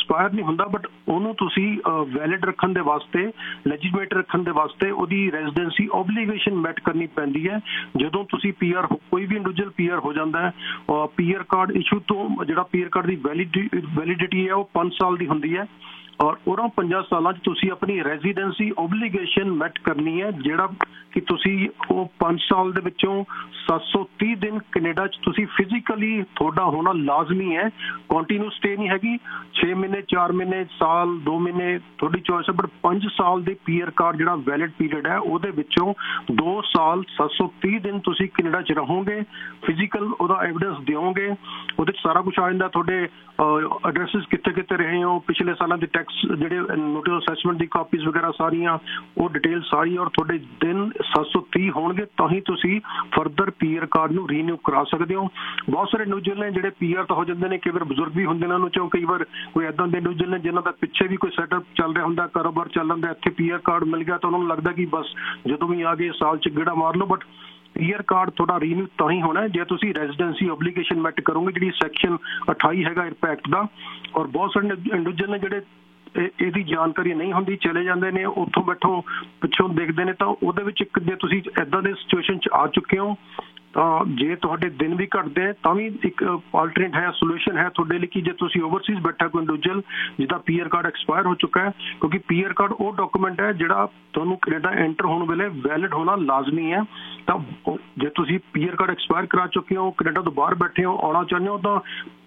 Expire नहीं होंदा, but ਉਹਨੂੰ ਤੁਸੀਂ ਵੈਲਿਡ ਰੱਖਣ ਦੇ ਵਾਸਤੇ, ਲੈਜੀਟਿਮੇਟ ਰੱਖਣ ਦੇ ਵਾਸਤੇ ਉਹਦੀ ਰੈਜ਼ੀਡੈਂਸੀ ਓਬਲੀਗੇਸ਼ਨ ਮੈਟ ਕਰਨੀ ਪੈਂਦੀ ਹੈ। ਜਦੋਂ ਤੁਸੀਂ ਪੀਆਰ, ਕੋਈ ਵੀ ਇੰਡੀਵਿਜੂਅਲ ਪੀਆਰ ਹੋ ਜਾਂਦਾ ਹੈ, ਪੀਆਰ ਕਾਰਡ ਇਸ਼ੂ ਤੋਂ ਜਿਹੜਾ ਪੀਆਰ ਕਾਰਡ ਦੀ ਵੈਲਿਡਿਟੀ ਹੈ ਉਹ 5 ਸਾਲ ਦੀ ਹੁੰਦੀ ਹੈ, ਔਰ ਉਹਨਾਂ 5 ਸਾਲਾਂ 'ਚ ਤੁਸੀਂ ਆਪਣੀ ਰੈਜ਼ੀਡੈਂਸੀ ਓਬਲੀਗੇਸ਼ਨ ਮੈਟ ਕਰਨੀ ਹੈ, ਜਿਹੜਾ ਕਿ ਤੁਸੀਂ ਉਹ 5 ਸਾਲ ਦੇ ਵਿੱਚੋਂ 730 ਦਿਨ ਕੈਨੇਡਾ 'ਚ ਤੁਸੀਂ ਫਿਜ਼ੀਕਲੀ ਤੁਹਾਡਾ ਹੋਣਾ ਲਾਜ਼ਮੀ ਹੈ। ਕੰਟੀਨਿਊ ਸਟੇ ਨਹੀਂ ਹੈਗੀ, 6 ਮਹੀਨੇ 4 ਮਹੀਨੇ ਸਾਲ 2 ਮਹੀਨੇ ਤੁਹਾਡੀ ਚੋਇਸ ਹੈ, ਬਟ 5 ਸਾਲ ਦੇ ਪੀਆਰ ਕਾਰਡ ਜਿਹੜਾ ਵੈਲਿਡ ਪੀਰੀਅਡ ਹੈ ਉਹਦੇ ਵਿੱਚੋਂ 2 ਸਾਲ 730 ਦਿਨ ਤੁਸੀਂ ਕੈਨੇਡਾ 'ਚ ਰਹੋਗੇ, ਫਿਜ਼ੀਕਲ ਉਹਦਾ ਐਵੀਡੈਂਸ ਦਿਓਗੇ। ਉਹਦੇ 'ਚ ਸਾਰਾ ਕੁਛ ਆ ਜਾਂਦਾ, ਤੁਹਾਡੇ ਐਡਰੈਸਿਸ ਕਿੱਥੇ ਕਿੱਥੇ ਰਹੇ ਹੋ, ਪਿਛਲੇ ਸਾਲਾਂ ਦੇ ਟੈਕਸ ਜਿਹੜੇ ਨੋਟਿਸ ਅਸੈਸਮੈਂਟ ਦੀ ਕਾਪੀਜ਼ ਵਗੈਰਾ ਸਾਰੀਆਂ, ਉਹ ਡਿਟੇਲ ਸਾਰੀ, ਔਰ ਤੁਹਾਡੇ ਦਿਨ 730 ਹੋਣਗੇ ਤਾਂ ਹੀ ਤੁਸੀਂ ਫਰਦਰ ਪੀਆਰ ਕਾਰਡ ਨੂੰ ਰੀਨਿਊ ਕਰਾ ਸਕਦੇ ਹੋ। ਬਹੁਤ ਸਾਰੇ ਇੰਡੀਵਿਜੂਅਲ ਨੇ ਜਿਹੜੇ ਪੀਆਰ ਤਾਂ ਹੋ ਜਾਂਦੇ ਨੇ, ਕਈ ਵਾਰ ਬਜ਼ੁਰਗ ਵੀ ਹੁੰਦੇ ਨੇ, ਉਹਨਾਂ ਚੋਂ ਕਈ ਵਾਰ ਕੋਈ ਇੱਦਾਂ ਦੇ ਇੰਡੀਵਿਜੂਅਲ ਨੇ ਜਿਨ੍ਹਾਂ ਦਾ ਪਿੱਛੇ ਵੀ ਕੋਈ ਸੈਟਅਪ ਚੱਲ ਰਿਹਾ ਹੁੰਦਾ, ਕਾਰੋਬਾਰ ਚੱਲ ਰਿਹਾ, ਇੱਥੇ ਪੀਆਰ ਕਾਰਡ ਮਿਲ ਗਿਆ ਤਾਂ ਉਹਨਾਂ ਨੂੰ ਲੱਗਦਾ ਕਿ ਬਸ ਜਦੋਂ ਵੀ ਆ ਗਏ ਸਾਲ 'ਚ ਗੇੜਾ ਮਾਰ ਲਓ, ਬਟ ਪੀਆਰ ਕਾਰਡ ਤੁਹਾਡਾ ਰੀਨਿਊ ਤਾਂ ਹੀ ਹੋਣਾ ਜੇ ਤੁਸੀਂ ਰੈਜ਼ੀਡੈਂਸੀ ਓਬਲੀਗੇਸ਼ਨ ਮੈਟ ਕਰੋਗੇ, ਜਿਹੜੀ ਸੈਕਸ਼ਨ 28 ਹੈਗਾ ਇੰਪੈਕਟ ਦਾ। ਔਰ ਬਹੁਤ ਸਾਰੇ ਇੰਡੀਵਿਜੂਅਲ ਨੇ ਜਿਹੜੇ ਇਹਦੀ ਜਾਣਕਾਰੀ ਨਹੀਂ ਹੁੰਦੀ, ਚਲੇ ਜਾਂਦੇ ਨੇ, ਉੱਥੋਂ ਬੈਠੋ ਪਿੱਛੋਂ ਦੇਖਦੇ ਨੇ, ਤਾਂ ਉਹਦੇ ਵਿੱਚ ਇੱਕ ਜੇ ਤੁਸੀਂ ਇੱਦਾਂ ਦੇ ਸਿਚੁਏਸ਼ਨ 'ਚ ਆ ਚੁੱਕੇ ਹੋ ਤਾਂ ਜੇ ਤੁਹਾਡੇ ਦਿਨ ਵੀ ਘਟਦੇ ਤਾਂ ਵੀ ਇੱਕ ਆਲਟਰਨੇਟ ਹੈ, ਸੋਲੂਸ਼ਨ ਹੈ ਤੁਹਾਡੇ ਲਈ ਕਿ ਜੇ ਤੁਸੀਂ ਓਵਰਸੀਜ਼ ਬੈਠਾ ਕੋਈ ਇੰਡੀਵਿਜੂਅਲ ਜਿਹਦਾ ਪੀਆਰ ਕਾਰਡ ਐਕਸਪਾਇਰ ਹੋ ਚੁੱਕਾ ਹੈ, ਕਿਉਂਕਿ ਪੀਆਰ ਕਾਰਡ ਉਹ ਡਾਕੂਮੈਂਟ ਹੈ ਜਿਹੜਾ ਤੁਹਾਨੂੰ ਕੈਨੇਡਾ ਐਂਟਰ ਹੋਣ ਵੇਲੇ ਵੈਲਿਡ ਹੋਣਾ ਲਾਜ਼ਮੀ ਹੈ। ਤਾਂ ਜੇ ਤੁਸੀਂ ਪੀਆਰ ਕਾਰਡ ਐਕਸਪਾਇਰ ਕਰਾ ਚੁੱਕੇ ਹੋ, ਕੈਨੇਡਾ ਤੋਂ ਬਾਹਰ ਬੈਠੇ ਹੋ, ਆਉਣਾ ਚਾਹੁੰਦੇ ਹੋ, ਤਾਂ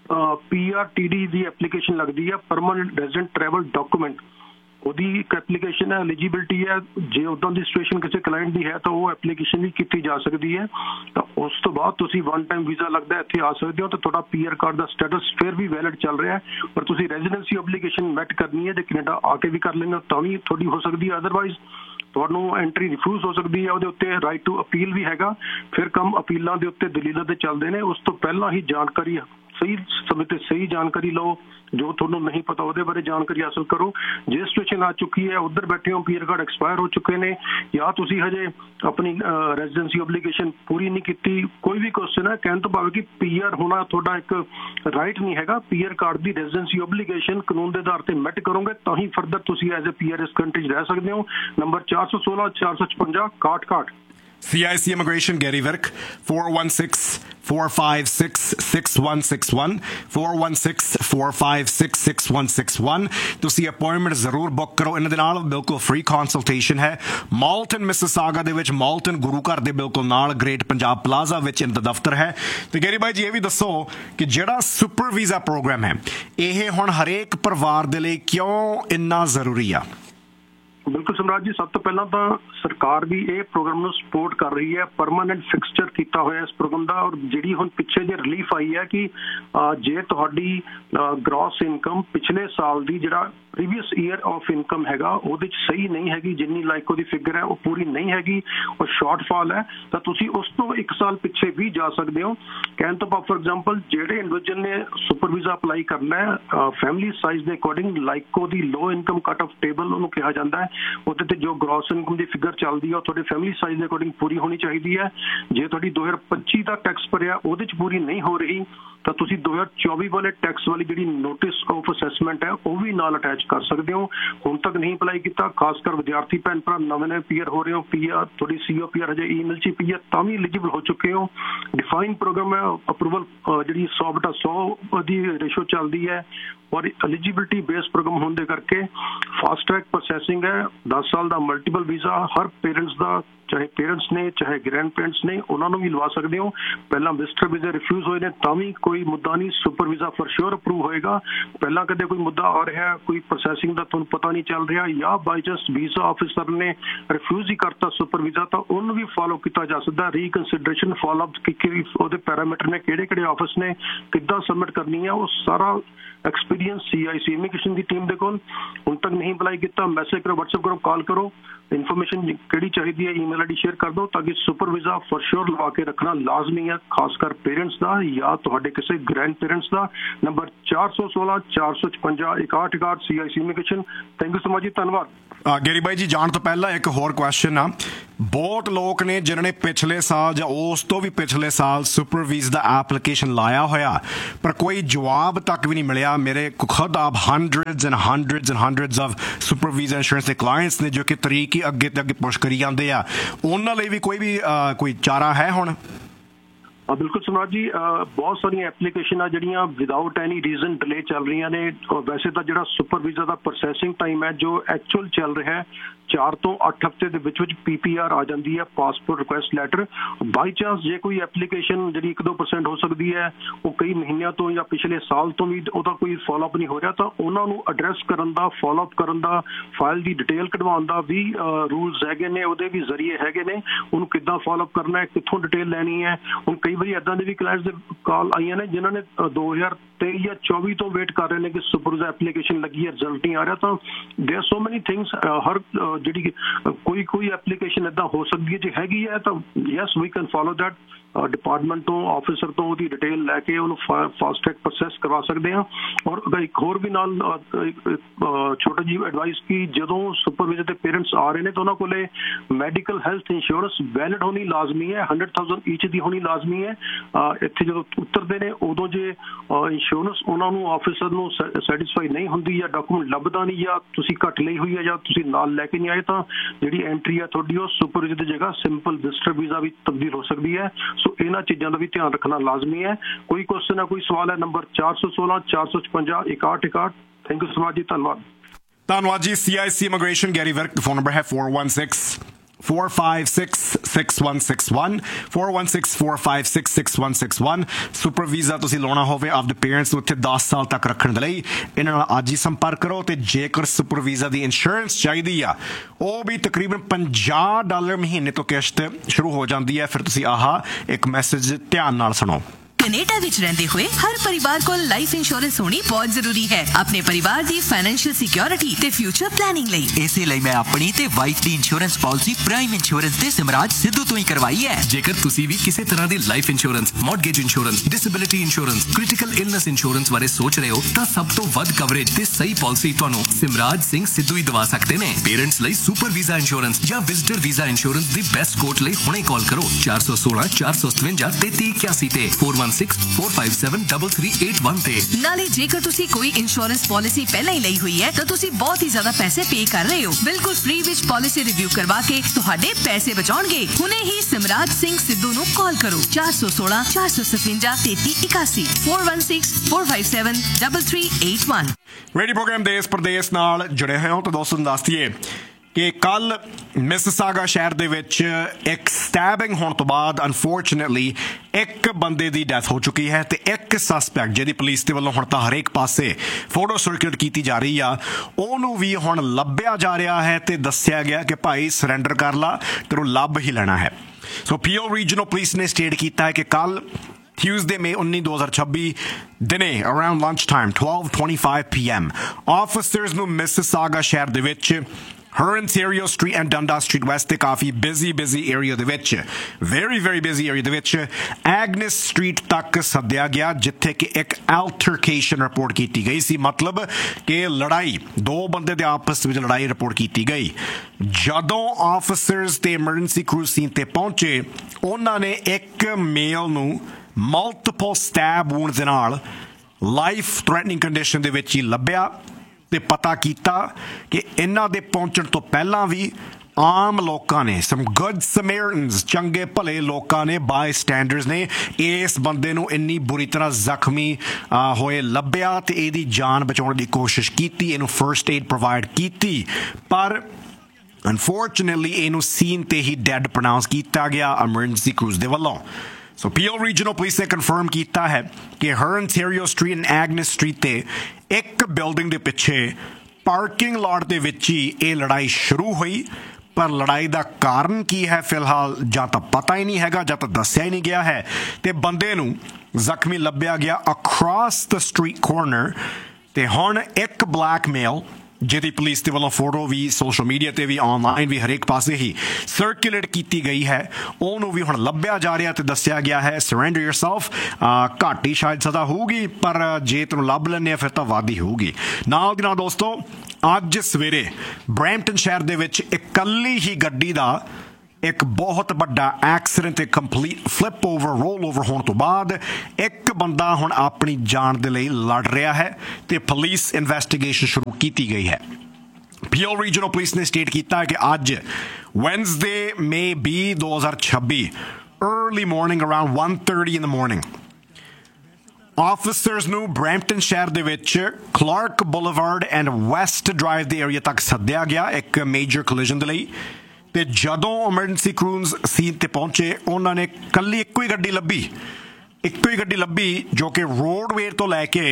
PRTD ਦੀ ਐਪਲੀਕੇਸ਼ਨ ਲੱਗਦੀ ਹੈ, ਪਰਮਾਨੈਂਟ ਰੈਜ਼ੀਡੈਂਟ ਟਰੈਵਲ ਡਾਕੂਮੈਂਟ। ਉਹਦੀ ਇੱਕ ਐਪਲੀਕੇਸ਼ਨ ਹੈ, ਐਲੀਜੀਬਿਲਿਟੀ ਹੈ, ਜੇ ਉੱਦਾਂ ਦੀ ਸਿਚੁਏਸ਼ਨ ਕਿਸੇ ਕਲਾਇੰਟ ਦੀ ਹੈ ਤਾਂ ਉਹ ਐਪਲੀਕੇਸ਼ਨ ਵੀ ਕੀਤੀ ਜਾ ਸਕਦੀ ਹੈ। ਤਾਂ ਉਸ ਤੋਂ ਬਾਅਦ ਤੁਸੀਂ 1 ਟਾਈਮ ਵੀਜ਼ਾ ਲੱਗਦਾ ਇੱਥੇ ਆ ਸਕਦੇ ਹੋ, ਤਾਂ ਤੁਹਾਡਾ ਪੀਆਰ ਕਾਰਡ ਦਾ ਸਟੇਟਸ ਫਿਰ ਵੀ ਵੈਲਿਡ ਚੱਲ ਰਿਹਾ ਹੈ, ਪਰ ਤੁਸੀਂ ਰੈਜ਼ੀਡੈਂਸੀ ਓਬਲੀਗੇਸ਼ਨ ਮੈਟ ਕਰਨੀ ਹੈ। ਜੇ ਕੈਨੇਡਾ ਆ ਕੇ ਵੀ ਕਰ ਲੈਂਦੇ ਹੋ ਤਾਂ ਵੀ ਤੁਹਾਡੀ ਹੋ ਸਕਦੀ ਹੈ, ਅਦਰਵਾਈਜ਼ ਤੁਹਾਨੂੰ ਐਂਟਰੀ ਰਿਫਿਊਜ਼ ਹੋ ਸਕਦੀ ਹੈ। ਉਹਦੇ ਉੱਤੇ ਰਾਈਟ ਟੂ ਅਪੀਲ ਵੀ ਹੈਗਾ, ਫਿਰ ਕੰਮ ਅਪੀਲਾਂ ਦੇ ਉੱਤੇ ਦਲੀਲਾਂ ਤੇ ਚੱਲਦੇ ਨੇ। ਉਸ ਤੋਂ ਪਹਿਲਾਂ ਹੀ ਜਾਣਕਾਰੀ ਸਹੀ ਸਮੇਂ ਤੇ ਸਹੀ ਜਾਣਕਾਰੀ ਲਓ, ਜੋ ਤੁਹਾਨੂੰ ਨਹੀਂ ਪਤਾ ਉਹਦੇ ਬਾਰੇ ਜਾਣਕਾਰੀ ਹਾਸਲ ਕਰੋ। ਜੇ ਸਿਚੁਏਸ਼ਨ ਆ ਚੁੱਕੀ ਹੈ, ਉੱਧਰ ਬੈਠੇ ਹੋ, ਪੀਆਰ ਕਾਰਡ ਐਕਸਪਾਇਰ ਹੋ ਚੁੱਕੇ ਨੇ, ਜਾਂ ਤੁਸੀਂ ਹਜੇ ਆਪਣੀ ਰੈਜ਼ੀਡੈਂਸੀ ਓਬਲੀਗੇਸ਼ਨ ਪੂਰੀ ਨਹੀਂ ਕੀਤੀ, ਕੋਈ ਵੀ ਕੁਐਸਚਨ ਹੈ, ਕਹਿਣ ਤੋਂ ਭਾਵੇਂ ਕਿ ਪੀਆਰ ਹੋਣਾ ਤੁਹਾਡਾ ਇੱਕ ਰਾਈਟ ਨਹੀਂ ਹੈਗਾ। ਪੀਆਰ ਕਾਰਡ ਦੀ ਰੈਜ਼ੀਡੈਂਸੀ ਓਬਲੀਗੇਸ਼ਨ ਕਾਨੂੰਨ ਦੇ ਆਧਾਰ ਤੇ ਮੈਟ ਕਰੋਗੇ ਤਾਂ ਹੀ ਫਰਦਰ ਤੁਸੀਂ ਐਜ਼ ਅ ਪੀਆਰ ਇਸ ਕੰਟਰੀ 'ਚ ਰਹਿ ਸਕਦੇ ਹੋ। Number 416 456 6161। CIC Immigration, Gary Virk, 416-456-6161, 416-456-6161। ਤੁਸੀਂ ਅਪਾਇੰਟਮੈਂਟ ਜ਼ਰੂਰ ਬੁੱਕ ਕਰੋ। ਇਹਨਾਂ ਦੇ ਨਾਲ ਬਿਲਕੁਲ ਫ੍ਰੀ ਕੰਸਲਟੇਸ਼ਨ ਹੈ। ਮਾਲਟਨ ਮਿਸਿਸਾਗਾ ਦੇ ਵਿੱਚ, ਮਾਲਟਨ ਗੁਰੂ ਘਰ ਦੇ ਬਿਲਕੁਲ ਨਾਲ ਗ੍ਰੇਟ ਪੰਜਾਬ ਪਲਾਜ਼ਾ ਵਿੱਚ ਇਹਨਾਂ ਦਾ ਦਫ਼ਤਰ ਹੈ। ਤੇ ਗੈਰੀ ਬਾਈ ਜੀ, ਇਹ ਵੀ ਦੱਸੋ ਕਿ ਜਿਹੜਾ ਸੁਪਰ ਵੀਜ਼ਾ ਪ੍ਰੋਗਰਾਮ ਹੈ, ਇਹ ਹੁਣ ਹਰੇਕ ਪਰਿਵਾਰ ਦੇ ਲਈ ਕਿਉਂ ਇੰਨਾ ਜ਼ਰੂਰੀ ਆ? ਬਿਲਕੁਲ ਸਮਰਾਜ ਜੀ, ਸਭ ਤੋਂ ਪਹਿਲਾਂ ਤਾਂ ਸਰਕਾਰ ਵੀ ਇਹ ਪ੍ਰੋਗਰਾਮ ਨੂੰ ਸਪੋਰਟ ਕਰ ਰਹੀ ਹੈ। ਪਰਮਾਨੈਂਟ ਫਿਕਸਚਰ ਕੀਤਾ ਹੋਇਆ ਇਸ ਪ੍ਰੋਗਰਾਮ ਦਾ, ਔਰ ਜਿਹੜੀ ਹੁਣ ਪਿੱਛੇ ਜੇ ਰਿਲੀਫ ਆਈ ਹੈ ਕਿ ਜੇ ਤੁਹਾਡੀ ਗ੍ਰੋਸ ਇਨਕਮ ਪਿਛਲੇ ਸਾਲ ਦੀ ਜਿਹੜਾ ਪ੍ਰੀਵੀਅਸ ਈਅਰ ਆਫ ਇਨਕਮ ਹੈਗਾ ਉਹਦੇ 'ਚ ਸਹੀ ਨਹੀਂ ਹੈਗੀ, ਜਿੰਨੀ ਲਾਈਕ ਉਹਦੀ ਫਿਗਰ ਹੈ ਉਹ ਪੂਰੀ ਨਹੀਂ ਹੈਗੀ, ਉਹ ਸ਼ਾਰਟਫਾਲ ਹੈ, ਤਾਂ ਤੁਸੀਂ ਉਸ ਤੋਂ 1 ਸਾਲ ਪਿੱਛੇ ਵੀ ਜਾ ਸਕਦੇ ਹੋ। ਕਹਿਣ ਤੋਂ ਬਾਅਦ ਫੋਰ ਐਗਜ਼ਾਮਪਲ ਜਿਹੜੇ ਇੰਡੀਵਿਜੂਅਲ ਨੇ ਸੁਪਰ ਵੀਜ਼ਾ ਅਪਲਾਈ ਕਰਨਾ ਹੈ, ਫੈਮਿਲੀ ਸਾਈਜ਼ ਦੇ ਅਕੋਰਡਿੰਗ ਲਾਈਕੋ ਦੀ ਲੋ ਇਨਕਮ ਕੱਟ ਆਫ ਟੇਬਲ ਉਹਨੂੰ ਕਿਹਾ ਜਾਂਦਾ ਹੈ, ਉਹਦੇ ਤੇ ਜੋ ਗ੍ਰੋਸ ਇਨਕਮ ਦੀ ਫਿਗਰ ਚੱਲਦੀ ਹੈ ਉਹ ਤੁਹਾਡੇ ਫੈਮਿਲੀ ਸਾਈਜ਼ ਦੇ ਅਕੋਰਡਿੰਗ ਪੂਰੀ ਹੋਣੀ ਚਾਹੀਦੀ ਹੈ। ਜੇ ਤੁਹਾਡੀ 2025 ਦਾ ਟੈਕਸ ਭਰਿਆ ਉਹਦੇ 'ਚ ਪੂਰੀ ਨਹੀਂ ਹੋ ਰਹੀ ਤਾਂ ਤੁਸੀਂ 2024 ਵਾਲੇ ਟੈਕਸ ਵਾਲੀ ਜਿਹੜੀ ਨੋਟਿਸ ਆਫ ਅਸੈਸਮੈਂਟ ਹੈ ਉਹ ਵੀ ਨਾਲ ਅਟੈਚ ਕਰ ਸਕਦੇ ਹੋ। ਹੁਣ ਤੱਕ ਨਹੀਂ ਅਪਲਾਈ ਕੀਤਾ, ਖਾਸ ਕਰ ਵਿਦਿਆਰਥੀ ਭੈਣ ਭਰਾ ਨਵੇਂ ਪੀਆਰ ਹੋ ਰਹੇ ਹੋ, ਪੀਆਰ ਤੁਹਾਡੀ CO ਪੀਆਰ ਹਜੇ ਈਮੇਲ 'ਚ ਪੀਆਰ ਤਾਂ ਵੀ ਐਲੀਜੀਬਲ ਹੋ ਚੁੱਕੇ ਹੋ। ਡਿਫਾਈਨ ਪ੍ਰੋਗਰਾਮ ਹੈ, ਅਪਰੂਵਲ ਜਿਹੜੀ 100/100 ਦੀ ਰੇਸ਼ੋ ਚੱਲਦੀ ਹੈ, ਔਰ ਐਲੀਜੀਬਿਲਿਟੀ ਬੇਸ ਪ੍ਰੋਗਰਾਮ ਹੋਣ ਦੇ ਕਰਕੇ ਫਾਸਟ ਟਰੈਕ ਪ੍ਰੋਸੈਸਿੰਗ ਹੈ। 10 ਸਾਲ ਦਾ ਮਲਟੀਪਲ ਵੀਜ਼ਾ ਹਰ ਪੇਰੈਂਟਸ ਦਾ, ਚਾਹੇ ਪੇਰੈਂਟਸ ਨੇ ਚਾਹੇ ਗ੍ਰੈਂਡ ਪੇਰੈਂਟਸ ਨੇ, ਉਹਨਾਂ ਨੂੰ ਵੀ ਲਵਾ ਸਕਦੇ ਹੋ। ਪਹਿਲਾਂ ਵਿਜ਼ਟਰ ਵੀਜ਼ੇ ਰਿਫਿਊਜ਼ ਹੋਏ ਨੇ ਤਾਂ ਵੀ ਕੋਈ ਮੁੱਦਾ ਨਹੀਂ, super visa for sure approve ਹੋਏਗਾ। ਪਹਿਲਾਂ ਕਦੇ ਕੋਈ ਮੁੱਦਾ ਆ ਰਿਹਾ, ਕੋਈ ਪ੍ਰੋਸੈਸਿੰਗ ਦਾ ਤੁਹਾਨੂੰ ਪਤਾ ਨਹੀਂ ਚੱਲ ਰਿਹਾ, ਜਾਂ ਬਾਈ ਚਾਂਸ ਵੀਜ਼ਾ ਆਫਿਸਰ ਨੇ ਰਿਫਿਊਜ਼ ਹੀ ਕਰਤਾ ਸੁਪਰ ਵੀਜ਼ਾ, ਤਾਂ ਉਹਨੂੰ ਵੀ ਫੋਲੋ ਕੀਤਾ ਜਾ ਸਕਦਾ। ਰੀਕਨਸੀਡਰੇਸ਼ਨ ਫੋਲੋਅਪ ਕਿ ਉਹਦੇ ਪੈਰਾਮੀਟਰ ਨੇ, ਕਿਹੜੇ ਆਫਿਸ ਨੇ, ਕਿੱਦਾਂ ਸਬਮਿਟ ਕਰਨੀ ਹੈ, ਉਹ ਸਾਰਾ ਐਕਸਪੀਰੀਅੰਸ CIC ਇਮੀਗ੍ਰੇਸ਼ਨ ਦੀ ਟੀਮ ਦੇ ਕੋਲ। ਹੁਣ ਤੱਕ ਨਹੀਂ ਅਪਲਾਈ ਕੀਤਾ, ਮੈਸੇਜ ਕਰੋ, WhatsApp ਕਰੋ, ਕਾਲ ਕਰੋ, ਇਨਫੋਰਮੇਸ਼ਨ ਕਿਹੜੀ ਚਾਹੀਦੀ ਹੈ ਈਮੇਲ ID ਸ਼ੇਅਰ ਕਰ ਦਿਓ, ਤਾਂ ਕਿ ਸੁਪਰ ਵੀਜ਼ਾ ਫॉर श्योर ਲਵਾ ਕੇ ਰੱਖਣਾ ਲਾਜ਼ਮੀ ਹੈ, ਖਾਸ ਕਰ ਪੇਰੈਂਟਸ ਦਾ ਜਾਂ ਤੁਹਾਡੇ ਕਿਸੇ grand parents the. Number 416 456 6161 CIC immigration. Thank you so much ਜੀ, ਧੰਨਵਾਦ। ਗੈਰੀ ਬਾਈ ਜੀ ਜਾਣ ਤੋਂ ਪਹਿਲਾਂ ਇੱਕ ਹੋਰ ਕੁਐਸਚਨ ਆ। ਬਹੁਤ ਲੋਕ ਨੇ ਜਿਨ੍ਹਾਂ ਨੇ ਪਿਛਲੇ ਸਾਲ ਜਾਂ ਉਸ ਤੋਂ ਵੀ ਪਿਛਲੇ ਸਾਲ ਸੁਪਰ ਵੀਜ਼ਾ ਦਾ ਐਪਲੀਕੇਸ਼ਨ ਲਾਇਆ ਹੋਇਆ, ਪਰ ਕੋਈ ਜਵਾਬ ਤੱਕ ਵੀ ਨਹੀਂ ਮਿਲਿਆ। ਮੇਰੇ ਖੁਦ ਆਪ hundreds of super visa insurance ਦੇ ਕਲਾਇੰਟਸ ਨੇ ਜੋ ਕਿ ਤਰੀਕ ਹੀ ਅੱਗੇ ਤੇ ਅੱਗੇ ਪੁਸ਼ ਕਰੀ ਜਾਂਦੇ ਆ। ਉਹਨਾਂ ਲਈ ਵੀ ਕੋਈ ਚਾਰਾ ਹੈ ਹੁਣ? ਬਿਲਕੁਲ ਸਮਰਾਜ ਜੀ, ਬਹੁਤ ਸਾਰੀਆਂ ਐਪਲੀਕੇਸ਼ਨ ਆ ਜਿਹੜੀਆਂ ਵਿਦਆਊਟ ਐਨੀ ਰੀਜ਼ਨ ਡਿਲੇ ਚੱਲ ਰਹੀਆਂ ਨੇ। ਵੈਸੇ ਤਾਂ ਜਿਹੜਾ ਸੁਪਰ ਵੀਜ਼ਾ ਦਾ ਪ੍ਰੋਸੈਸਿੰਗ ਟਾਈਮ ਹੈ ਜੋ ਐਕਚੁਅਲ ਚੱਲ ਰਿਹਾ ਹੈ 4 ਤੋਂ 8 ਹਫ਼ਤੇ ਦੇ ਵਿੱਚ PPR ਆ ਜਾਂਦੀ ਹੈ, passport request letter. By chance ਜੇ ਕੋਈ ਐਪਲੀਕੇਸ਼ਨ ਜਿਹੜੀ 1-2% ਹੋ ਸਕਦੀ ਹੈ ਉਹ ਕਈ ਮਹੀਨਿਆਂ ਤੋਂ ਜਾਂ ਪਿਛਲੇ ਸਾਲ ਤੋਂ ਵੀ ਉਹਦਾ ਕੋਈ ਫੋਲੋਅਪ ਨਹੀਂ ਹੋ ਰਿਹਾ, ਤਾਂ ਉਹਨਾਂ ਨੂੰ ਐਡਰੈਸ ਕਰਨ ਦਾ, ਫੋਲੋਅਪ ਕਰਨ ਦਾ, ਫਾਈਲ ਦੀ ਡਿਟੇਲ ਕਢਵਾਉਣ ਦਾ ਵੀ ਰੂਲਸ ਹੈਗੇ ਨੇ, ਉਹਦੇ ਵੀ ਜ਼ਰੀਏ ਹੈਗੇ ਨੇ। ਉਹਨੂੰ ਕਿੱਦਾਂ ਫੋਲੋਅਪ ਕਰਨਾ ਹੈ, ਕਿੱਥੋਂ ਡਿਟੇਲ ਲੈਣੀ ਹੈ। ਹੁਣ ਕਈ ਵਾਰੀ ਇੱਦਾਂ ਦੇ ਵੀ ਕਲਾਇੰਟਸ ਦੇ ਕਾਲ ਆਈਆਂ ਨੇ ਜਿਨ੍ਹਾਂ ਨੇ 2023 ਜਾਂ 24 ਤੋਂ ਵੇਟ ਕਰ ਰਹੇ ਨੇ ਕਿ ਸੁਪਰ ਵੀਜ਼ਾ ਐਪਲੀਕੇਸ਼ਨ ਲੱਗੀ ਹੈ, ਰਿਜ਼ਲਟ ਨਹੀਂ ਆ ਰਿਹਾ। ਤਾਂ ਦੇयर ਸੋ ਮੈਨੀ ਥਿੰਗਸ। ਹਰ ਜਿਹੜੀ ਕੋਈ ਐਪਲੀਕੇਸ਼ਨ ਇੱਦਾਂ ਹੋ ਸਕਦੀ ਹੈ, ਜੇ ਹੈਗੀ ਹੈ ਤਾਂ yes we can follow that. Department ਤੋਂ, ਆਫਿਸਰ ਤੋਂ ਉਹਦੀ ਡਿਟੇਲ ਲੈ ਕੇ ਉਹਨੂੰ ਫਾਸਟ ਟਰੈਕ ਪ੍ਰੋਸੈਸ ਕਰਵਾ ਸਕਦੇ ਹਾਂ। ਔਰ ਇੱਕ ਹੋਰ ਵੀ ਨਾਲ ਛੋਟਾ ਜਿਹੀ ਐਡਵਾਈਸ ਕਿ ਜਦੋਂ ਸੁਪਰ ਵੀਜ਼ਾ ਤੇ ਪੇਰੈਂਟਸ ਆ ਰਹੇ ਨੇ ਤਾਂ ਉਹਨਾਂ ਕੋਲੇ ਮੈਡੀਕਲ ਹੈਲਥ ਇੰਸ਼ੋਰੈਂਸ ਵੈਲਿਡ ਹੋਣੀ ਲਾਜ਼ਮੀ ਹੈ, 100,000 ਈਚ ਦੀ ਹੋਣੀ ਲਾਜ਼ਮੀ ਹੈ। ਇੱਥੇ ਜਦੋਂ ਉਤਰਦੇ ਨੇ ਉਦੋਂ ਜੇ ਇੰਸ਼ੋਰੈਂਸ ਉਹਨਾਂ ਨੂੰ ਆਫਿਸਰ ਨੂੰ ਸੈਟਿਸਫਾਈ ਨਹੀਂ ਹੁੰਦੀ ਜਾਂ ਡਾਕੂਮੈਂਟ ਲੱਭਦਾ ਨਹੀਂ ਜਾਂ ਤੁਸੀਂ ਘੱਟ ਲਈ ਹੋਈ ਹੈ ਜਾਂ ਤੁਸੀਂ ਨਾਲ ਲੈ ਕੇ ਨਹੀਂ ਆਏ, ਤਾਂ ਜਿਹੜੀ ਐਂਟਰੀ ਹੈ ਤੁਹਾਡੀ ਉਹ ਸੁਪਰ ਵੀਜ਼ਾ ਦੀ ਜਗ੍ਹਾ ਸਿੰਪਲ ਵਿਜ਼ਟਰ ਵੀਜ਼ਾ ਵੀ ਤਬਦੀਲ ਹੋ ਸਕਦੀ ਹੈ। ਸੋ ਇਹਨਾਂ ਚੀਜ਼ਾਂ ਦਾ ਵੀ ਧਿਆਨ ਰੱਖਣਾ ਲਾਜ਼ਮੀ ਹੈ। ਕੋਈ ਕੁਐਸਚਨ ਹੈ, ਕੋਈ ਸਵਾਲ ਹੈ, number 416 456 6161। Thank you so much ਜੀ, ਧੰਨਵਾਦ ਜੀ। CIC immigration Garry work. Phone number ਹੈ 416-456-6161 416-456-6161। ਸੁਪਰ ਵੀਜ਼ਾ ਤੁਸੀਂ ਲਾਉਣਾ ਹੋਵੇ ਆਪਦੇ ਪੇਰੈਂਟਸ ਨੂੰ ਇੱਥੇ 10 ਸਾਲ ਤੱਕ ਰੱਖਣ ਦੇ ਲਈ ਇਹਨਾਂ ਨਾਲ ਅੱਜ ਹੀ ਸੰਪਰਕ ਕਰੋ। ਤੇ ਜੇਕਰ ਸੁਪਰ ਵੀਜ਼ਾ ਦੀ ਇੰਸ਼ੋਰੈਂਸ ਚਾਹੀਦੀ ਆ, ਉਹ ਵੀ ਤਕਰੀਬਨ $50 ਮਹੀਨੇ ਤੋਂ ਕਿਸ਼ਤ ਸ਼ੁਰੂ ਹੋ ਜਾਂਦੀ ਹੈ। ਫਿਰ ਤੁਸੀਂ ਇੱਕ ਮੈਸੇਜ ਧਿਆਨ ਨਾਲ ਸੁਣੋ। ਕੈਨੇਡਾ ਵਿੱਚ ਰਹਿੰਦੇ ਹੋਏ ਹਰ ਪਰਿਵਾਰ ਕੋਲ ਲਾਈਫ ਇੰਸ਼ੋਰੈਂਸ ਹੋਣੀ ਬਹੁਤ ਜ਼ਰੂਰੀ ਹੈ ਆਪਣੇ ਪਰਿਵਾਰ ਦੀ ਫਾਈਨੈਂਸ਼ੀਅਲ ਸਿਕਿਉਰਿਟੀ ਤੇ ਫਿਊਚਰ ਪਲੈਨਿੰਗ ਲਈ। ਇਸੇ ਲਈ ਮੈਂ ਆਪਣੀ ਤੇ ਵਾਈਫ ਦੀ ਇੰਸ਼ੋਰੈਂਸ ਪਾਲਿਸੀ ਪ੍ਰਾਈਮ ਇੰਸ਼ੋਰੈਂਸ ਤੇ ਸਿਮਰਾਜ ਸਿੱਧੂ ਤੋਂ ਹੀ ਕਰਵਾਈ ਹੈ। ਜੇਕਰ ਤੁਸੀਂ ਵੀ ਕਿਸੇ ਤਰ੍ਹਾਂ ਦੀ life insurance, mortgage insurance, disability insurance, critical illness insurance ਬਾਰੇ ਸੋਚ ਰਹੇ ਹੋ ਤਾਂ ਸਭ ਤੋਂ ਵੱਧ ਕਵਰੇਜ ਤੇ ਸਹੀ ਪਾਲਿਸੀ ਤੁਹਾਨੂੰ ਸਿਮਰਾਜ ਸਿੰਘ ਸਿੱਧੂ ਹੀ ਦਵਾ ਸਕਦੇ ਨੇ। ਪੇਰੈਂਟਸ ਲਈ ਸੁਪਰ ਵੀਜ਼ਾ ਇੰਸ਼ੋਰੈਂਸ ਜਾਂ ਵਿਜ਼ਟਰ ਵੀਜ਼ਾ ਇੰਸ਼ੋਰੈਂਸ ਦੀ ਬੈਸਟ ਕੋਟ ਲਈ ਹੁਣੇ ਕਾਲ ਕਰੋ 416 457 3381 ਤੇ 416-457-3381 ਤੇ। ਨਾਲੇ ਜੇਕਰ ਤੁਸੀਂ ਕੋਈ ਇੰਸ਼ੋਰੈਂਸ ਪਾਲਿਸੀ ਪਹਿਲਾਂ ਹੀ ਲਈ ਹੋਈ ਹੈ ਤਾਂ ਤੁਸੀਂ ਬਹੁਤ ਹੀ ਜ਼ਿਆਦਾ ਪੈਸੇ ਪੇ ਕਰ ਰਹੇ ਹੋ। ਬਿਲਕੁਲ ਫ੍ਰੀ ਵਿੱਚ ਪਾਲਿਸੀ ਰਿਵਿਊ ਕਰਵਾ ਕੇ ਤੁਹਾਡੇ ਪੈਸੇ ਬਚਾਉਣਗੇ। ਹੁਣੇ ਹੀ ਸਿਮਰਾਜ ਸਿੰਘ ਸਿੱਧੂ ਨੂੰ ਕਾਲ ਕਰੋ 416 457 3381 416-457-3381। ਰੇਡੀਓ ਪ੍ਰੋਗਰਾਮ ਦੇਸ਼ ਪ੍ਰਦੇਸ਼ ਨਾਲ ਜੁੜੇ ਹੋਏ ਹੋ ਤਾਂ ਦੋਸਤੋ ਦੱਸ ਦਈਏ ਕਿ ਕੱਲ ਮਿਸਿਸਾਗਾ ਸ਼ਹਿਰ ਦੇ ਵਿੱਚ ਇੱਕ ਸਟੈਬਿੰਗ ਹੋਣ ਤੋਂ ਬਾਅਦ ਅਨਫੋਰਚੂਨੇਟਲੀ ਇੱਕ ਬੰਦੇ ਦੀ ਡੈਥ ਹੋ ਚੁੱਕੀ ਹੈ ਤੇ ਇੱਕ ਸਸਪੈਕਟ ਜਿਹਦੀ ਪੁਲਿਸ ਦੇ ਵੱਲੋਂ ਹੁਣ ਤਾਂ ਹਰੇਕ ਪਾਸੇ ਫੋਟੋ ਸਰਕੂਲੇਟ ਕੀਤੀ ਜਾ ਰਹੀ ਆ, ਉਹਨੂੰ ਵੀ ਹੁਣ ਲੱਭਿਆ ਜਾ ਰਿਹਾ ਹੈ ਤੇ ਦੱਸਿਆ ਗਿਆ ਕਿ ਭਾਈ ਸਰੈਂਡਰ ਕਰ ਲਾ, ਤੈਨੂੰ ਲੱਭ ਹੀ ਲੈਣਾ ਹੈ। ਸੋ ਪੀਓ ਰੀਜਨਲ ਪੁਲਿਸ ਨੇ ਸਟੇਟ ਕੀਤਾ ਹੈ ਕਿ ਕੱਲ Tuesday, May 19, 2026 ਦਿਨੇ around lunchtime 12:25 PM officers ਨੂੰ ਮਿਸਿਸਾਗਾ ਸ਼ਹਿਰ ਦੇ ਵਿੱਚ Ontario Street and Dundas Street West ਤੇ ਕਾਫੀ busy area ਦੇ ਵਿੱਚ, very busy area ਦੇ ਵਿੱਚ Agnes Street ਤੱਕ ਸੱਦਿਆ ਗਿਆ ਜਿੱਥੇ ਕਿ ਇੱਕ altercation ਰਿਪੋਰਟ ਕੀਤੀ ਗਈ ਸੀ। ਮਤਲਬ ਕਿ ਲੜਾਈ, ਦੋ ਬੰਦੇ ਦੇ ਆਪਸ ਵਿੱਚ ਲੜਾਈ ਰਿਪੋਰਟ ਕੀਤੀ ਗਈ। ਜਦੋਂ ਆਫਿਸਰਸ ਤੇ ਐਮਰਜੈਂਸੀ ਕਰੂ ਸੀਨ ਤੇ ਪਹੁੰਚੇ, ਉਹਨਾਂ ਨੇ ਇੱਕ ਮੇਲ ਨੂੰ ਮਲਟੀਪਲ ਸਟੈਬ ਵੂੰਡਸ ਦੇ ਨਾਲ ਲਾਈਫ ਥ੍ਰੈਟਨਿੰਗ ਕੰਡੀਸ਼ਨ ਦੇ ਵਿੱਚ ਹੀ ਲੱਭਿਆ ਤੇ ਪਤਾ ਕੀਤਾ ਕਿ ਇਹਨਾਂ ਦੇ ਪਹੁੰਚਣ ਤੋਂ ਪਹਿਲਾਂ ਵੀ ਆਮ ਲੋਕਾਂ ਨੇ, ਸਮ ਗੁੱਡ ਸਮੈਰੀਟਨਸ, ਚੰਗੇ ਭਲੇ ਲੋਕਾਂ ਨੇ, ਬਾਈ ਸਟੈਂਡਰਸ ਨੇ ਇਸ ਬੰਦੇ ਨੂੰ ਇੰਨੀ ਬੁਰੀ ਤਰ੍ਹਾਂ ਜ਼ਖਮੀ ਹੋਏ ਲੱਭਿਆ ਤੇ ਇਹਦੀ ਜਾਨ ਬਚਾਉਣ ਦੀ ਕੋਸ਼ਿਸ਼ ਕੀਤੀ, ਇਹਨੂੰ ਫਰਸਟ ਏਡ ਪ੍ਰੋਵਾਈਡ ਕੀਤੀ, ਪਰ ਅਨਫੋਰਚੂਨੇਟਲੀ ਇਹਨੂੰ ਸੀਨ ਤੇ ਹੀ ਡੈਡ ਪ੍ਰੋਨਾਉਂਸ ਕੀਤਾ ਗਿਆ ਐਮਰਜੈਂਸੀ ਕਰੂਜ਼ ਦੇ ਵੱਲੋਂ। ਸੋ ਪੀਓ ਰੀਜਨਲ ਪੁਲਿਸ ਨੇ ਕਨਫਰਮ ਕੀਤਾ ਹੈ ਕਿ Ontario Street ਐਂਡ ਐਗਨਸ ਸਟਰੀਟ ਤੇ ਇੱਕ ਬਿਲਡਿੰਗ ਦੇ ਪਿੱਛੇ ਪਾਰਕਿੰਗ ਲਾਟ ਦੇ ਵਿੱਚ ਹੀ ਇਹ ਲੜਾਈ ਸ਼ੁਰੂ ਹੋਈ, ਪਰ ਲੜਾਈ ਦਾ ਕਾਰਨ ਕੀ ਹੈ ਫਿਲਹਾਲ ਜਾਂ ਤਾਂ ਪਤਾ ਹੀ ਨਹੀਂ ਹੈਗਾ ਜਾਂ ਤਾਂ ਦੱਸਿਆ ਹੀ ਨਹੀਂ ਗਿਆ ਹੈ ਤੇ ਬੰਦੇ ਨੂੰ ਜ਼ਖਮੀ ਲੱਭਿਆ ਗਿਆ ਅਕ੍ਰੋਸ ਦ ਸਟਰੀਟ ਕਾਰਨਰ। ਤੇ ਹੁਣ ਇੱਕ ਬਲੈਕ ਮੇਲ ਜਿਹਦੀ ਪੁਲਿਸ ਦੇ ਵੱਲੋਂ ਫੋਟੋ ਵੀ ਸੋਸ਼ਲ ਮੀਡੀਆ ਤੇ ਵੀ ਆਨਲਾਈਨ ਵੀ ਹਰੇਕ ਪਾਸੇ ਹੀ ਸਰਕੂਲੇਟ ਕੀਤੀ ਗਈ ਹੈ, ਉਹਨੂੰ ਵੀ ਹੁਣ ਲੱਭਿਆ ਜਾ ਰਿਹਾ ਤੇ ਦੱਸਿਆ ਗਿਆ ਹੈ ਸਰੈਂਡਰ ਯੋਰਸੈਲਫ। ਘੱਟ ਹੀ ਸ਼ਾਇਦ ਸਜ਼ਾ ਹੋਊਗੀ, ਪਰ ਜੇ ਤੈਨੂੰ ਲੱਭ ਲੈਂਦੇ ਆ ਫਿਰ ਤਾਂ ਵੱਧ ਹੀ ਹੋਊਗੀ। ਨਾਲ ਦੀ ਨਾਲ ਦੋਸਤੋ ਅੱਜ ਸਵੇਰੇ ਬਰੈਂਪਟਨ ਸ਼ਹਿਰ ਦੇ ਵਿੱਚ ਇਕੱਲੀ ਹੀ ਗੱਡੀ ਦਾ ਇੱਕ ਬਹੁਤ ਵੱਡਾ ਐਕਸੀਡੈਂਟ ਤੇ complete flip over role over ਹੋਣ ਤੋਂ ਬਾਅਦ ਇੱਕ ਬੰਦਾ ਹੁਣ ਆਪਣੀ ਜਾਨ ਦੇ ਲਈ ਲੜ ਰਿਹਾ ਹੈ ਤੇ ਪੁਲਿਸ ਇਨਵੈਸਟੀਗੇਸ਼ਨ ਸ਼ੁਰੂ ਕੀਤੀ ਗਈ ਹੈ। ਪੀਐਲ ਰੀਜਨਲ ਪੁਲਿਸ ਨੇ ਸਟੇਟ ਕੀਤਾ ਹੈ ਕਿ ਅੱਜ Wednesday may 2026 early morning around 1:30 in the morning officers ਨੂੰ ਬਰੈਂਪਟਨ ਸ਼ਹਿਰ ਦੇ ਵਿੱਚ Clark boulevard and West drive ਦੇ ਏਰੀਆ ਤੱਕ ਸੱਦਿਆ ਗਿਆ ਇੱਕ ਮੇਜਰ ਕੋਲਿਜਨ ਦੇ ਲਈ। ਤੇ ਜਦੋਂ ਐਮਰਜੈਂਸੀ ਕ੍ਰੂਜ਼ ਸੀਨ ਤੇ ਪਹੁੰਚੇ ਉਹਨਾਂ ਨੇ ਕੱਲੀ ਇੱਕੋ ਹੀ ਗੱਡੀ ਲੱਭੀ ਜੋ ਕਿ ਰੋਡਵੇ ਤੋਂ ਲੈ ਕੇ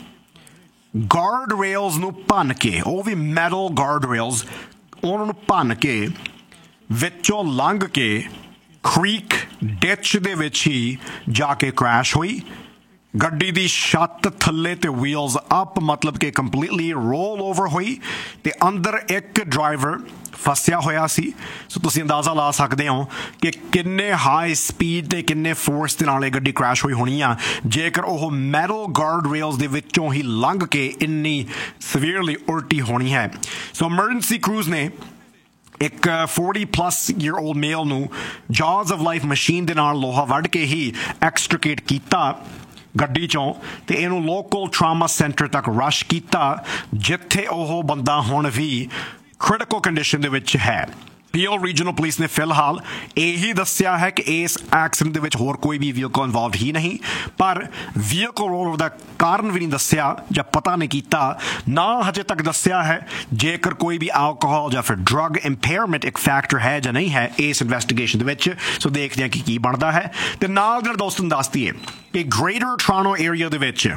ਗਾਰਡ ਰੇਲਸ ਨੂੰ ਭੰਨ ਕੇ, ਉਹ ਵੀ ਮੈਟਲ ਗਾਰਡ ਰੇਲਸ, ਉਹਨਾਂ ਨੂੰ ਭੰਨ ਕੇ ਵਿੱਚੋਂ ਲੰਘ ਕੇ ਕ੍ਰੀਕ ਡਿਚ ਦੇ ਵਿੱਚ ਹੀ ਜਾ ਕੇ ਕ੍ਰੈਸ਼ ਹੋਈ। ਗੱਡੀ ਦੀ ਛੱਤ ਥੱਲੇ ਤੇ ਵੀਲਸ ਅਪ, ਮਤਲਬ ਕਿ ਕੰਪਲੀਟਲੀ ਰੋਲ ਓਵਰ ਹੋਈ ਤੇ ਅੰਦਰ ਇੱਕ ਡਰਾਈਵਰ ਫਸਿਆ ਹੋਇਆ ਸੀ। ਸੋ ਤੁਸੀਂ ਅੰਦਾਜ਼ਾ ਲਾ ਸਕਦੇ ਹੋ ਕਿ ਕਿੰਨੇ ਹਾਈ ਸਪੀਡ ਤੇ ਕਿੰਨੇ ਫੋਰਸ ਦੇ ਨਾਲ ਇਹ ਗੱਡੀ ਕ੍ਰੈਸ਼ ਹੋਈ ਹੋਣੀ ਆ ਜੇਕਰ ਉਹ ਮੈਟਲ ਗਾਰਡ ਰੇਲਸ ਦੇ ਵਿੱਚੋਂ ਹੀ ਲੰਘ ਕੇ ਇੰਨੀ ਸੀਵੀਅਰਲੀ ਉਲਟੀ ਹੋਣੀ ਹੈ। ਸੋ ਐਮਰਜੈਂਸੀ ਕ੍ਰੂਜ਼ ਨੇ ਇੱਕ 40+ year old ਮੇਲ ਨੂੰ ਜਾਜ਼ ਆਫ ਲਾਈਫ ਮਸ਼ੀਨ ਦੇ ਨਾਲ ਲੋਹਾ ਵੱਢ ਕੇ ਹੀ ਐਕਸਟ੍ਰੀਕੇਟ ਕੀਤਾ ਗੱਡੀ ਚੋਂ ਤੇ ਇਹਨੂੰ ਲੋਕਲ ਟਰਾਮਾ ਸੈਂਟਰ ਤੱਕ ਰਸ਼ ਕੀਤਾ ਜਿੱਥੇ ਉਹ ਬੰਦਾ ਹੁਣ ਵੀ ਕ੍ਰਿਟੀਕਲ ਕੰਡੀਸ਼ਨ ਦੇ ਵਿੱਚ ਹੈ। ਪੀਐਲ ਰੀਜਨਲ ਪੁਲਿਸ ਨੇ ਫਿਲਹਾਲ ਇਹੀ ਦੱਸਿਆ ਹੈ ਕਿ ਇਸ ਐਕਸੀਡੈਂਟ ਦੇ ਵਿੱਚ ਹੋਰ ਕੋਈ ਵੀ ਵਹੀਕਲ ਇਨਵੋਲਵਡ ਹੀ ਨਹੀਂ, ਪਰ ਵਹੀਕਲ ਰੋਲ ਓਵਰ ਦਾ ਕਾਰਨ ਵੀ ਨਹੀਂ ਦੱਸਿਆ ਜਾਂ ਪਤਾ ਨਹੀਂ ਕੀਤਾ, ਨਾ ਹਜੇ ਤੱਕ ਦੱਸਿਆ ਹੈ ਜੇਕਰ ਕੋਈ ਵੀ ਐਲਕੋਹਲ ਜਾਂ ਫਿਰ ਡਰੱਗ ਇੰਪੇਅਰਮੈਂਟ ਇੱਕ ਫੈਕਟਰ ਹੈ ਜਾਂ ਨਹੀਂ ਹੈ ਇਸ ਇਨਵੈਸਟੀਗੇਸ਼ਨ ਦੇ ਵਿੱਚ। ਸੋ ਦੇਖਦੇ ਹਾਂ ਕਿ ਕੀ ਬਣਦਾ ਹੈ। ਤੇ ਨਾਲ ਦੇ ਦੋਸਤਾਂ ਨੂੰ ਦੱਸ ਦਈਏ ਕਿ ਗ੍ਰੇਟਰ ਟੋਰਾਂਟੋ ਏਰੀਆ ਦੇ ਵਿੱਚ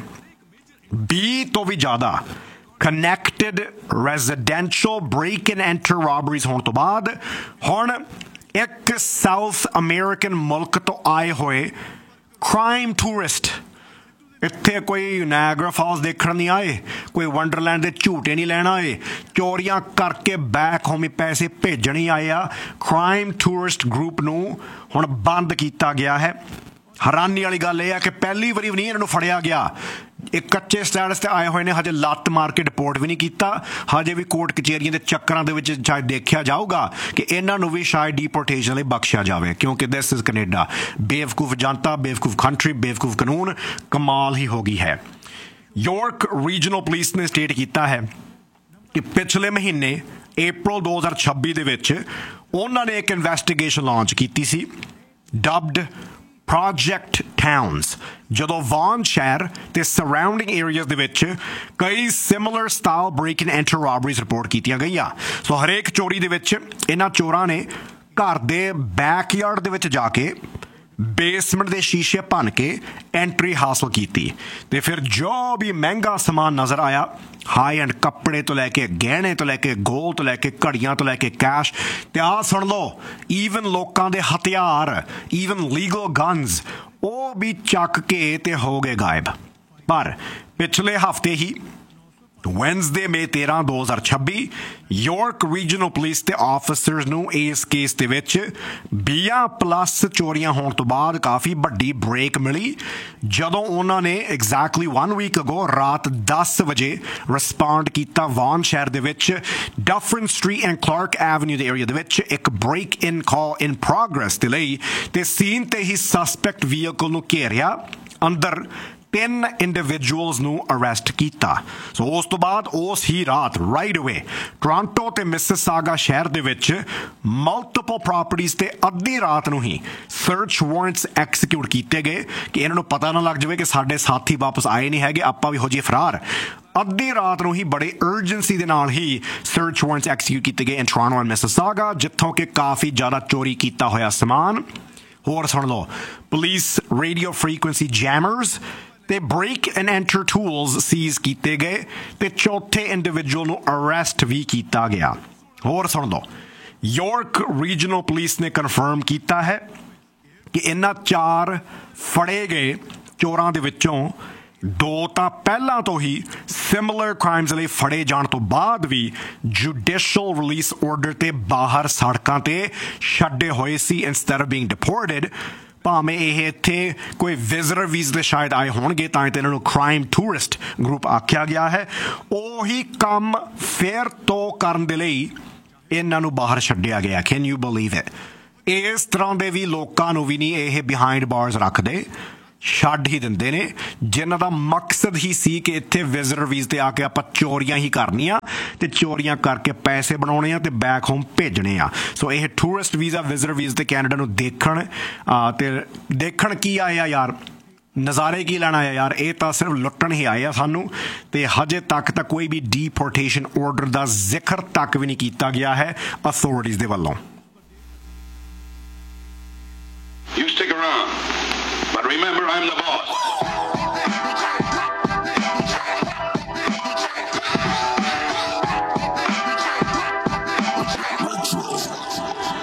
20 ਤੋਂ ਵੀ ਜ਼ਿਆਦਾ connected residential break and enter robberies ਹੋਣ ਤੋਂ ਬਾਅਦ ਹੁਣ ਇੱਕ ਸਾਊਥ ਅਮਰੀਕਨ ਮੁਲਕ ਤੋਂ ਆਏ ਹੋਏ ਕ੍ਰਾਈਮ ਟੂਰਿਸਟ ਇੱਥੇ ਕੋਈ ਨਾਇਆਗਰਾ ਫਾਲਸ ਦੇਖਣ ਨਹੀਂ ਆਏ, ਕੋਈ ਵੰਡਰਲੈਂਡ ਦੇ ਝੂਟੇ ਨਹੀਂ ਲੈਣ ਆਏ, ਚੋਰੀਆਂ ਕਰਕੇ ਬੈਕ ਹੋਮ ਪੈਸੇ ਭੇਜਣ ਹੀ ਆਏ ਆ। ਕ੍ਰਾਈਮ ਟੂਰਿਸਟ ਗਰੁੱਪ ਨੂੰ ਹੁਣ ਬੰਦ ਕੀਤਾ ਗਿਆ ਹੈ। ਹੈਰਾਨੀ ਵਾਲੀ ਗੱਲ ਇਹ ਹੈ ਕਿ ਪਹਿਲੀ ਵਾਰੀ ਵੀ ਨਹੀਂ ਇਹਨਾਂ ਨੂੰ ਫੜਿਆ ਗਿਆ। ਇਹ ਕੱਚੇ ਸਟੈਟਸ ਤੇ ਆਏ ਹੋਏ ਨੇ, ਹਜੇ ਲੱਤ ਮਾਰ ਕੇ ਰਿਪੋਰਟ ਵੀ ਨਹੀਂ ਕੀਤਾ, ਹਜੇ ਵੀ ਕੋਰਟ ਕਚਹਿਰੀਆਂ ਦੇ ਚੱਕਰਾਂ ਦੇ ਵਿੱਚ ਸ਼ਾਇਦ ਦੇਖਿਆ ਜਾਊਗਾ ਕਿ ਇਹਨਾਂ ਨੂੰ ਵੀ ਸ਼ਾਇਦ ਡੀਪੋਰਟੇਸ਼ਨ ਲਈ ਬਖਸ਼ਿਆ ਜਾਵੇ, ਕਿਉਂਕਿ this is Canada. ਬੇਵਕੂਫ Janata, ਬੇਵਕੂਫ country, ਬੇਵਕੂਫ ਕਾਨੂੰਨ, ਕਮਾਲ ਹੀ ਹੋ ਗਈ ਹੈ। ਯਾਰਕ ਰੀਜਨਲ ਪੁਲਿਸ ਨੇ ਸਟੇਟ ਕੀਤਾ ਹੈ ਕਿ ਪਿਛਲੇ ਮਹੀਨੇ April 2026 ਦੇ ਵਿੱਚ ਉਹਨਾਂ ਨੇ ਇੱਕ ਇਨਵੈਸਟੀਗੇਸ਼ਨ ਲਾਂਚ ਕੀਤੀ ਸੀ ਡਬਡ ਪ੍ਰੋਜੈਕਟ ਟਾਊਨਸ, ਜਦੋਂ ਵਾਨ ਸ਼ਹਿਰ ਤੇ ਸਰਾਊਂਡਿੰਗ ਏਰੀਆਜ਼ ਦੇ ਵਿੱਚ ਕਈ similar style break and enter ਰੌਬਰੀਜ਼ report ਕੀਤੀਆਂ ਗਈਆਂ। ਸੋ ਹਰੇਕ ਚੋਰੀ ਦੇ ਵਿੱਚ ਇਹਨਾਂ ਚੋਰਾਂ ਨੇ ਘਰ ਦੇ ਬੈਕਯਾਰਡ ਦੇ ਵਿੱਚ ਜਾ ਕੇ ਬੇਸਮੈਂਟ ਦੇ ਸ਼ੀਸ਼ੇ ਭੰਨ ਕੇ ਐਂਟਰੀ ਹਾਸਲ ਕੀਤੀ ਤੇ ਫਿਰ ਜੋ ਵੀ ਮਹਿੰਗਾ ਸਮਾਨ ਨਜ਼ਰ ਆਇਆ, ਹਾਈ ਐਂਡ ਕੱਪੜੇ ਤੋਂ ਲੈ ਕੇ ਗਹਿਣੇ ਤੋਂ ਲੈ ਕੇ ਗੋਲਡ ਤੋਂ ਲੈ ਕੇ ਘੜੀਆਂ ਤੋਂ ਲੈ ਕੇ ਕੈਸ਼, ਤੇ ਆਹ ਸੁਣ ਲਓ ਈਵਨ ਲੋਕਾਂ ਦੇ ਹਥਿਆਰ, ਈਵਨ ਲੀਗਲ ਗਨਸ, ਉਹ ਵੀ ਚੱਕ ਕੇ ਤੇ ਹੋ ਗਏ ਗਾਇਬ। ਪਰ ਪਿਛਲੇ ਹਫ਼ਤੇ ਹੀ ਵੈਨਸਡੇ ਮੇ 13, 2026 ਯਾਰਕ ਰੀਜਨਲ ਪੁਲਿਸ ਦੇ ਆਫਿਸਰਸ ਨੂੰ ਇਸ ਕੇਸ ਦੇ ਵਿੱਚ 20+ ਚੋਰੀਆਂ ਹੋਣ ਤੋਂ ਬਾਅਦ ਕਾਫੀ ਵੱਡੀ ਬ੍ਰੇਕ ਮਿਲੀ ਜਦੋਂ ਉਹਨਾਂ ਨੇ ਐਗਜ਼ੈਕਟਲੀ 1 ਵੀਕ ਅਗੋ ਰਾਤ 10 ਵਜੇ ਰਿਸਪੌਂਡ ਕੀਤਾ ਵਾਨ ਸ਼ਹਿਰ ਦੇ ਵਿੱਚ ਡਫਰਨ ਸਟਰੀਟ ਐਂਡ ਕਲਾਰਕ ਐਵਨਿਊ ਦੇ ਏਰੀਆ ਦੇ ਵਿੱਚ ਇੱਕ ਬ੍ਰੇਕ ਇਨ ਕਾਲ ਇਨ ਪ੍ਰੋਗਰੈਸ ਦੇ ਲਈ, ਤੇ ਸੀਨ ਤੇ ਹੀ ਸਸਪੈਕਟ ਵਹੀਕਲ ਨੂੰ ਘੇਰਿਆ, ਅੰਦਰ 3 ਇੰਡੀਵਿਜੂਅਲਸ ਨੂੰ ਅਰੈਸਟ ਕੀਤਾ। ਸੋ ਉਸ ਤੋਂ ਬਾਅਦ ਉਸ ਹੀ ਰਾਤ ਰਾਈਟ ਅਵੇ ਟੋਰਾਂਟੋ ਤੇ ਮਿਸਿਸਾਗਾ ਸ਼ਹਿਰ ਦੇ ਵਿੱਚ ਮਲਟੀਪਲ ਪ੍ਰਾਪਰਟੀਜ਼ ਤੇ ਅੱਧੀ ਰਾਤ ਨੂੰ ਹੀ ਸਰਚ ਵਾਰੰਟਸ ਐਕਸੀਕਿਊਟ ਕੀਤੇ ਗਏ ਕਿ ਇਹਨਾਂ ਨੂੰ ਪਤਾ ਨਾ ਲੱਗ ਜਾਵੇ ਕਿ ਸਾਡੇ ਸਾਥੀ ਵਾਪਸ ਆਏ ਨਹੀਂ ਹੈਗੇ, ਆਪਾਂ ਵੀ ਹੋ ਜਾਈਏ ਫਰਾਰ। ਅੱਧੀ ਰਾਤ ਨੂੰ ਹੀ ਬੜੇ ਅਰਜੈਂਸੀ ਦੇ ਨਾਲ ਹੀ ਸਰਚ ਵਾਰੰਟਸ ਐਕਸੀਕਿਊਟ ਕੀਤੇ ਗਏ ਇਨ ਟੋਰਾਂਟੋ ਐਂਡ ਮਿਸਿਸਾਗਾ, ਜਿੱਥੋਂ ਕਿ ਕਾਫੀ ਜ਼ਿਆਦਾ ਚੋਰੀ ਕੀਤਾ ਹੋਇਆ ਸਮਾਨ। ਹੋਰ ਸੁਣ ਲਓ, ਪੁਲਿਸ ਰੇਡੀਓ ਫ੍ਰੀਕੁਐਂਸੀ ਜੈਮਰਸ ਤੇ break and enter tools cease ਕੀਤੇ ਗਏ ਤੇ ਚੌਥੇ ਇੰਡੀਵਿਜੂਅਲ ਨੂੰ ਅਰੈਸਟ ਵੀ ਕੀਤਾ ਗਿਆ। ਹੋਰ ਸੁਣ ਲਓ, ਯਾਰਕ ਰੀਜਨਲ ਪੁਲਿਸ ਨੇ ਕਨਫਰਮ ਕੀਤਾ ਹੈ ਕਿ ਇਹਨਾਂ 4 ਫੜੇ ਗਏ ਚੋਰਾਂ ਦੇ ਵਿੱਚੋਂ 2 ਤਾਂ ਪਹਿਲਾਂ ਤੋਂ ਹੀ ਸਿਮਿਲਰ ਕ੍ਰਾਈਮਸ ਲਈ ਫੜੇ ਜਾਣ ਤੋਂ ਬਾਅਦ ਵੀ ਜੁਡੀਸ਼ੀਅਲ ਰਿਲੀਜ਼ ਆਰਡਰ ਤੇ ਬਾਹਰ ਸੜਕਾਂ ਤੇ ਛੱਡੇ ਹੋਏ ਸੀ ਇੰਸਟੈਡ ਆਫ ਬੀਇੰਗ ਡਿਪੋਰਟਡ। ਭਾਵੇਂ ਇਹ ਇੱਥੇ ਕੋਈ ਵਿਜ਼ਟਰ ਵੀਜ਼ੇ ਤੇ ਸ਼ਾਇਦ ਆਏ ਹੋਣਗੇ ਤਾਂ ਇਹਨਾਂ ਨੂੰ ਕ੍ਰਾਈਮ ਟੂਰਿਸਟ ਗਰੁੱਪ ਆਖਿਆ ਗਿਆ ਹੈ। ਉਹੀ ਕੰਮ ਫਿਰ ਤੋਂ ਕਰਨ ਦੇ ਲਈ ਇਹਨਾਂ ਨੂੰ ਬਾਹਰ ਛੱਡਿਆ ਗਿਆ। Can you believe it? ਇਸ ਤਰ੍ਹਾਂ ਦੇ ਵੀ ਲੋਕਾਂ ਨੂੰ ਵੀ ਨਹੀਂ ਇਹ ਬਿਹਾਈਂਡ ਬਾਰਸ ਰੱਖਦੇ, ਛੱਡ ਹੀ ਦਿੰਦੇ ਨੇ, ਜਿਨ੍ਹਾਂ ਦਾ ਮਕਸਦ ਹੀ ਸੀ ਕਿ ਇੱਥੇ ਵਿਜ਼ਟਰ ਵੀਜ਼ੇ ਤੇ ਆ ਕੇ ਆਪਾਂ ਚੋਰੀਆਂ ਹੀ ਕਰਨੀਆਂ ਤੇ ਚੋਰੀਆਂ ਕਰਕੇ ਪੈਸੇ ਬਣਾਉਣੇ ਆ ਤੇ ਬੈਕ ਹੋਮ ਭੇਜਣੇ ਆ। ਸੋ ਇਹ ਟੂਰਿਸਟ ਵੀਜ਼ਾ, ਵਿਜ਼ਟਰ ਵੀਜ਼ੇ ਤੇ ਕੈਨੇਡਾ ਨੂੰ ਦੇਖਣ ਕੀ ਆਏ ਆ ਯਾਰ, ਨਜ਼ਾਰੇ ਕੀ ਲੈਣਾ ਆ ਯਾਰ, ਇਹ ਤਾਂ ਸਿਰਫ ਲੁੱਟਣ ਹੀ ਆਏ ਆ ਸਾਨੂੰ। ਤੇ ਹਜੇ ਤੱਕ ਤਾਂ ਕੋਈ ਵੀ ਡੀਪੋਰਟੇਸ਼ਨ ਆਰਡਰ ਦਾ ਜ਼ਿਕਰ ਤੱਕ ਵੀ ਨਹੀਂ ਕੀਤਾ ਗਿਆ ਹੈ ਅਥਾਰਟੀਜ਼ ਦੇ ਵੱਲੋਂ। You stick around, but remember I'm the